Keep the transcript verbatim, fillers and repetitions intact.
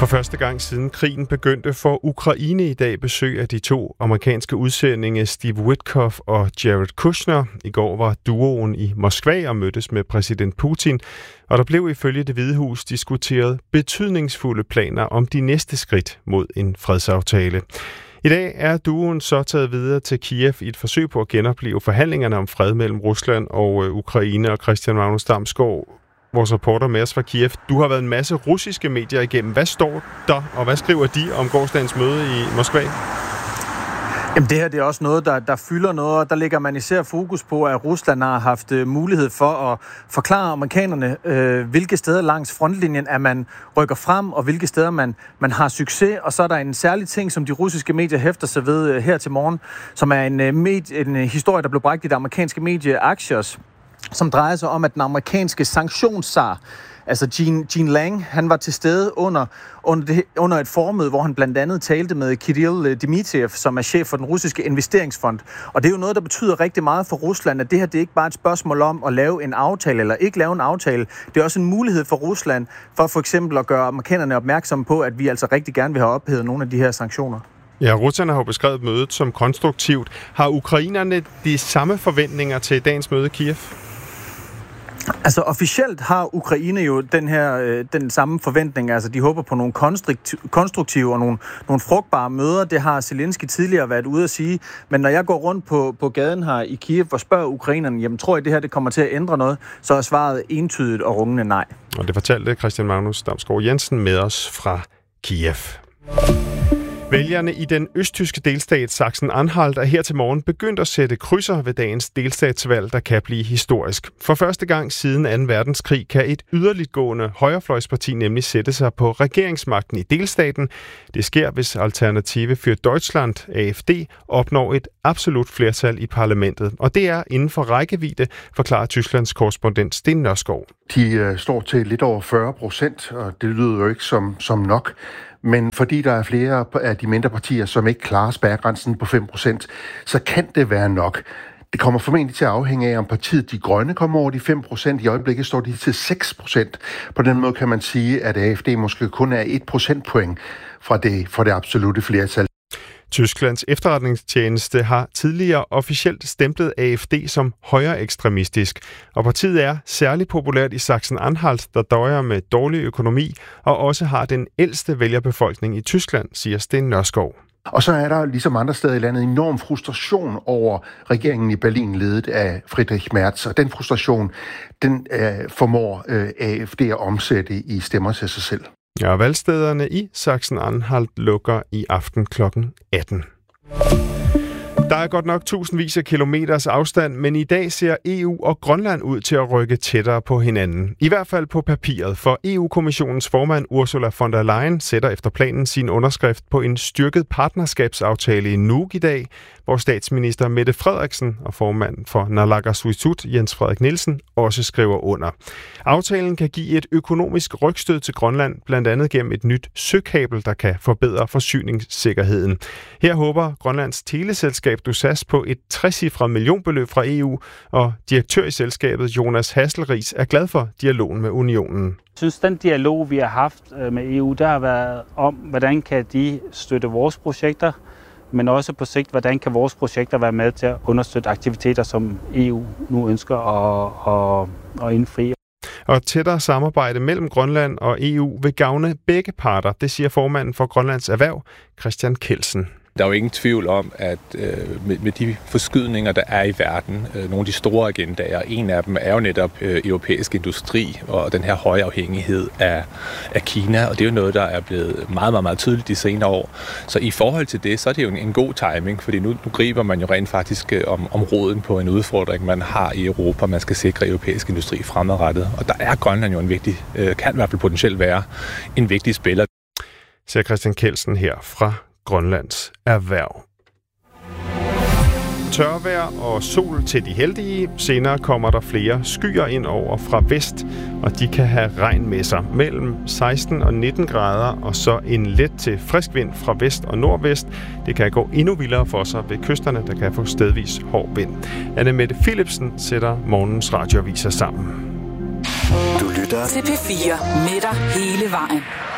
For første gang siden krigen begyndte, får Ukraine i dag besøg af de to amerikanske udsendinge Steve Witkoff og Jared Kushner. I går var duoen i Moskva og mødtes med præsident Putin, og der blev ifølge Det Hvide Hus diskuteret betydningsfulde planer om de næste skridt mod en fredsaftale. I dag er duoen så taget videre til Kiev i et forsøg på at genopleve forhandlingerne om fred mellem Rusland og Ukraine. Og Christian Magnus Damsgaard, vores reporter med os fra Kiev. Du har været en masse russiske medier igennem. Hvad står der, og hvad skriver de om gårsdagens møde i Moskva? Jamen det her det er også noget, der, der fylder noget, og der lægger man især fokus på, at Rusland har haft uh, mulighed for at forklare amerikanerne, uh, hvilke steder langs frontlinjen, at man rykker frem, og hvilke steder man, man har succes. Og så er der en særlig ting, som de russiske medier hæfter sig ved uh, her til morgen, som er en, uh, med, en uh, historie, der blev bragt i det amerikanske medie Axios, som drejer sig om, at den amerikanske sanktionszar, altså Gene, Gene Lang, han var til stede under, under, det, under et formøde, hvor han blandt andet talte med Kirill Dmitriev, som er chef for den russiske investeringsfond. Og det er jo noget, der betyder rigtig meget for Rusland, at det her det er ikke bare et spørgsmål om at lave en aftale eller ikke lave en aftale. Det er også en mulighed for Rusland for for eksempel at gøre amerikanerne opmærksomme på, at vi altså rigtig gerne vil have ophævet nogle af de her sanktioner. Ja, russerne har jo beskrevet mødet som konstruktivt. Har ukrainerne de samme forventninger til dagens møde i Kiev? Altså officielt har Ukraine jo den her øh, den samme forventning. Altså de håber på nogle konstruktive og nogle, nogle frugtbare møder. Det har Zelensky tidligere været ude at sige. Men når jeg går rundt på, på gaden her i Kiev og spørger ukrainerne, jamen tror I det her det kommer til at ændre noget, så er svaret entydigt og rungende nej. Og det fortalte Christian Magnus Damsgaard Jensen med os fra Kiev. Vælgerne i den østtyske delstat Sachsen-Anhalt er her til morgen begyndt at sætte krydser ved dagens delstatsvalg, der kan blive historisk. For første gang siden anden verdenskrig kan et yderligtgående højrefløjsparti nemlig sætte sig på regeringsmagten i delstaten. Det sker, hvis Alternative für Deutschland, A F D, opnår et absolut flertal i parlamentet. Og det er inden for rækkevidde, forklarer Tysklands korrespondent Sten Nørskov. De øh, står til lidt over fyrre procent, og det lyder jo ikke som, som nok. Men fordi der er flere af de mindre partier, som ikke klarer spærregrænsen på fem procent, så kan det være nok. Det kommer formentlig til at afhænge af, om partiet De Grønne kommer over de fem procent. I øjeblikket står de til seks procent. På den måde kan man sige, at A F D måske kun er et procentpoint fra det, fra det absolute flertal. Tysklands efterretningstjeneste har tidligere officielt stemplet A F D som højreekstremistisk, og partiet er særligt populært i Sachsen-Anhalt, der døjer med dårlig økonomi og også har den ældste vælgerbefolkning i Tyskland, siger Sten Nørskov. Og så er der, ligesom andre steder i landet, enorm frustration over regeringen i Berlin, ledet af Friedrich Merz. Og den frustration, den øh, formår øh, A F D at omsætte i stemmer til sig selv. Ja, valgstederne i Sachsen-Anhalt lukker i aften klokken atten. Der er godt nok tusindvis af kilometers afstand, men i dag ser E U og Grønland ud til at rykke tættere på hinanden. I hvert fald på papiret, for E U-kommissionens formand Ursula von der Leyen sætter efter planen sin underskrift på en styrket partnerskabsaftale i Nuuk i dag, hvor statsminister Mette Frederiksen og formand for Naalakkersuisut Jens Frederik Nielsen også skriver under. Aftalen kan give et økonomisk rygstød til Grønland, blandt andet gennem et nyt søkabel, der kan forbedre forsyningssikkerheden. Her håber Grønlands teleselskab Dusas på et trecifret millionbeløb fra E U, og direktør i selskabet Jonas Hasselriis er glad for dialogen med unionen. Jeg synes, den dialog, vi har haft med E U, der har været om, hvordan kan de støtte vores projekter, men også på sigt, hvordan kan vores projekter være med til at understøtte aktiviteter, som E U nu ønsker at, at, at indfri. Og tættere samarbejde mellem Grønland og E U vil gavne begge parter, det siger formanden for Grønlands Erhverv, Christian Kelsen. Der er jo ingen tvivl om, at øh, med, med de forskydninger, der er i verden, øh, nogle af de store agendaer, en af dem er jo netop øh, europæisk industri og den her høje afhængighed af, af Kina, og det er jo noget, der er blevet meget, meget, meget tydeligt de senere år. Så i forhold til det, så er det jo en, en god timing, fordi nu, nu griber man jo rent faktisk øh, om, om roden på en udfordring, man har i Europa. Man skal sikre europæisk industri fremadrettet, og der er Grønland jo en vigtig, øh, kan i hvert fald potentielt være en vigtig spiller. Siger Christian Kelsen her fra Grønlands Erhverv. Tørvejr og sol til de heldige. Senere kommer der flere skyer ind over fra vest, og de kan have regn med sig. Mellem seksten og nitten grader, og så en let til frisk vind fra vest og nordvest. Det kan gå endnu vildere for sig ved kysterne, der kan få stedvis hård vind. Anne Mette Philipsen sætter morgens radioaviser sammen. Du lytter til P fire med dig hele vejen.